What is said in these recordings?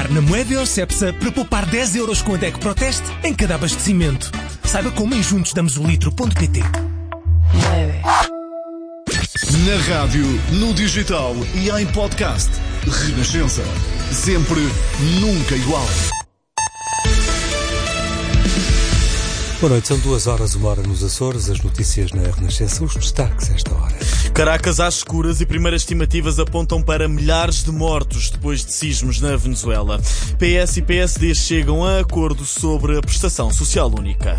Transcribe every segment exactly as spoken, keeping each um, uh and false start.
participar na Moeda Cepsa para poupar dez euros com a D E C Proteste em cada abastecimento. Saiba como em juntos damos o litro ponto pt. Na rádio, no digital e em podcast. Renascença. Sempre, nunca igual. Boa noite, são duas horas, uma hora nos Açores, as notícias na Renascença, os destaques esta hora. Caracas às escuras e primeiras estimativas apontam para milhares de mortos depois de sismos na Venezuela. P S e P S D chegam a acordo sobre a prestação social única.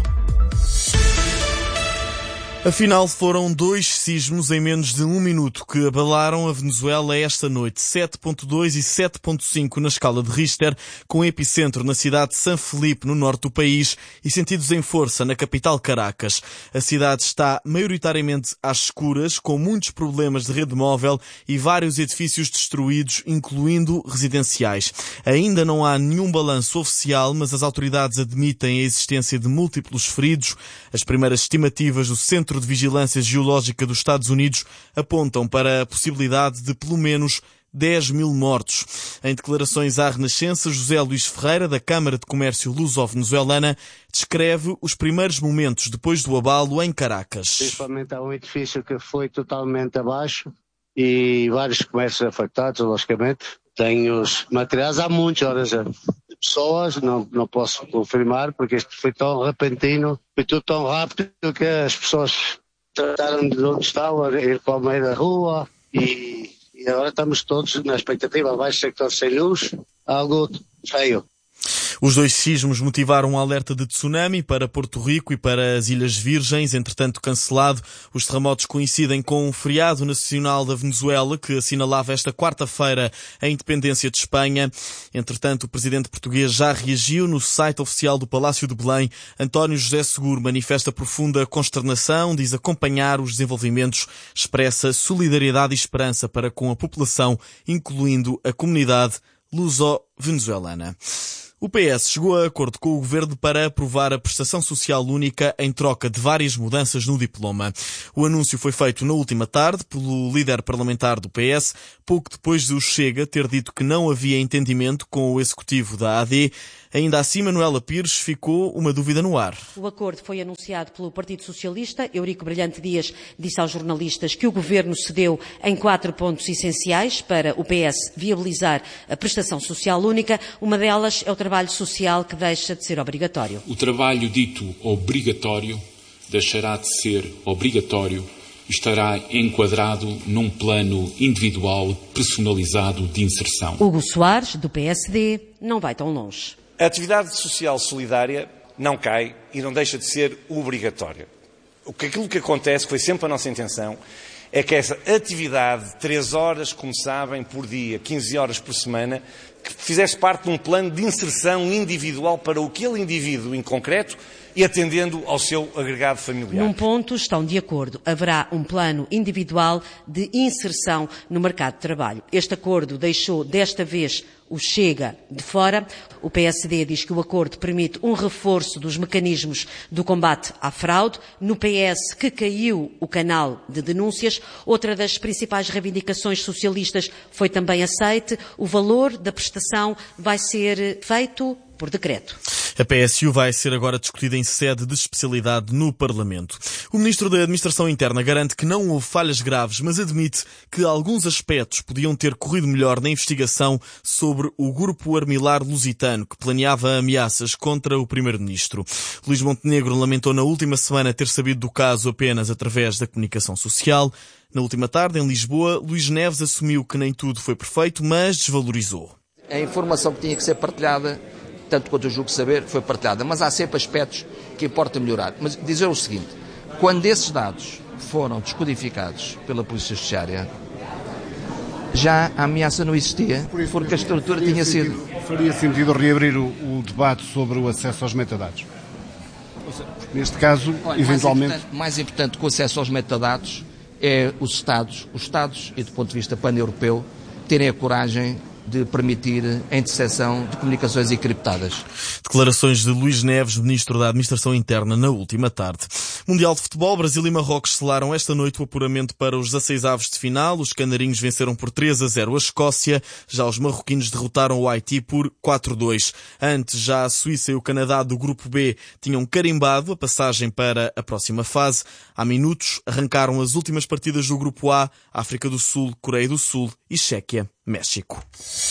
Afinal, foram dois sismos em menos de um minuto que abalaram a Venezuela esta noite. sete ponto dois e sete ponto cinco na escala de Richter, com epicentro na cidade de San Felipe, no norte do país, e sentidos em força na capital Caracas. A cidade está maioritariamente às escuras, com muitos problemas de rede móvel e vários edifícios destruídos, incluindo residenciais. Ainda não há nenhum balanço oficial, mas as autoridades admitem a existência de múltiplos feridos. As primeiras estimativas do Centro de Vigilância Geológica dos Estados Unidos apontam para a possibilidade de pelo menos dez mil mortos. Em declarações à Renascença, José Luís Ferreira, da Câmara de Comércio Luso-Venezuelana, descreve os primeiros momentos depois do abalo em Caracas. Principalmente há um edifício que foi totalmente abaixo e vários comércios afetados, logicamente. Tem os materiais, há muitas horas de pessoas, não, não posso confirmar, porque isto foi tão repentino, foi tudo tão rápido que as pessoas trataram de onde estavam, ir para o meio da rua e, e agora estamos todos na expectativa, abaixo do sector sem luz, algo feio. Os dois sismos motivaram um alerta de tsunami para Porto Rico e para as Ilhas Virgens, entretanto cancelado. Os terremotos coincidem com um feriado nacional da Venezuela que assinalava esta quarta-feira a independência de Espanha. Entretanto, o presidente português já reagiu. No site oficial do Palácio de Belém, António José Seguro manifesta profunda consternação, diz acompanhar os desenvolvimentos, expressa solidariedade e esperança para com a população, incluindo a comunidade luso-venezuelana. O P S chegou a acordo com o Governo para aprovar a prestação social única em troca de várias mudanças no diploma. O anúncio foi feito na última tarde pelo líder parlamentar do P S, pouco depois de o Chega ter dito que não havia entendimento com o executivo da A D. Ainda assim, Manuela Pires, ficou uma dúvida no ar. O acordo foi anunciado pelo Partido Socialista. Eurico Brilhante Dias disse aos jornalistas que o Governo cedeu em quatro pontos essenciais para o P S viabilizar a prestação social única. Uma delas é o trabalho social, que deixa de ser obrigatório. O trabalho dito obrigatório deixará de ser obrigatório e estará enquadrado num plano individual personalizado de inserção. Hugo Soares, do P S D, não vai tão longe. A atividade social solidária não cai e não deixa de ser obrigatória. O que, aquilo que acontece, que foi sempre a nossa intenção, é que essa atividade de três horas, como sabem, por dia, quinze horas por semana, que fizesse parte de um plano de inserção individual para aquele indivíduo em concreto e atendendo ao seu agregado familiar. Num ponto estão de acordo. Haverá um plano individual de inserção no mercado de trabalho. Este acordo deixou, desta vez, o Chega de fora. O P S D diz que o acordo permite um reforço dos mecanismos do combate à fraude. No P S, que caiu o canal de denúncias. Outra das principais reivindicações socialistas foi também aceite. O valor da prestação vai ser feito por decreto. A P S U vai ser agora discutida em sede de especialidade no Parlamento. O Ministro da Administração Interna garante que não houve falhas graves, mas admite que alguns aspectos podiam ter corrido melhor na investigação sobre o grupo armilar lusitano que planeava ameaças contra o Primeiro-Ministro. Luís Montenegro lamentou na última semana ter sabido do caso apenas através da comunicação social. Na última tarde, em Lisboa, Luís Neves assumiu que nem tudo foi perfeito, mas desvalorizou. A informação que tinha que ser partilhada, tanto quanto eu julgo saber, foi partilhada, mas há sempre aspectos que importa melhorar. Mas dizer o seguinte, quando esses dados foram descodificados pela Polícia Judiciária, já a ameaça não existia, Por isso, porque a estrutura tinha sentido, sido... Faria sentido reabrir o, o debate sobre o acesso aos metadados? Neste caso, Olha, eventualmente... Mais importante, mais importante que o acesso aos metadados é os Estados, os Estados, e do ponto de vista pan-europeu, terem a coragem de permitir a interseção de comunicações encriptadas. Declarações de Luís Neves, Ministro da Administração Interna, na última tarde. Mundial de Futebol, Brasil e Marrocos selaram esta noite o apuramento para os dezasseis avos de final. Os canarinhos venceram por três a zero a Escócia. Já os marroquinos derrotaram o Haiti por quatro a dois. Antes, já a Suíça e o Canadá do Grupo B tinham carimbado a passagem para a próxima fase. Há minutos arrancaram as últimas partidas do Grupo A: África do Sul, Coreia do Sul e Chequia, México.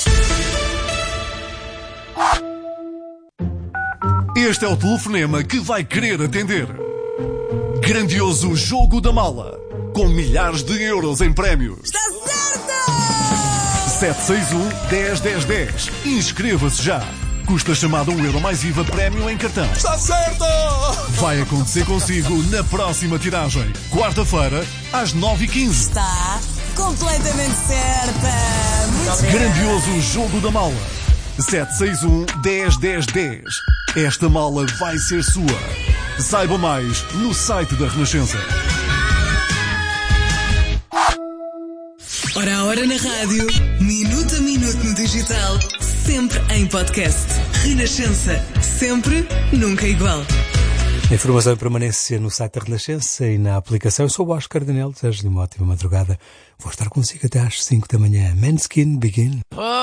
Este é o telefonema que vai querer atender. Grandioso Jogo da Mala, com milhares de euros em prémios. Está certo! sete seis um, dez, dez, dez. Inscreva-se já. Custa chamada um euro mais I V A prémio em cartão. Está certo! Vai acontecer consigo na próxima tiragem. Quarta-feira, às nove e quinze. Está completamente certa! Muito Grandioso Jogo da Mala. sete seis um, dez, dez, dez. Esta mala vai ser sua. Saiba mais no site da Renascença. Hora a hora na rádio, minuto a minuto no digital, sempre em podcast. Renascença, sempre, nunca igual. Informação em permanência no site da Renascença e na aplicação. Eu sou o Oscar Daniel, desejo-lhe uma ótima madrugada. Vou estar consigo até às cinco da manhã. Manskin Begin.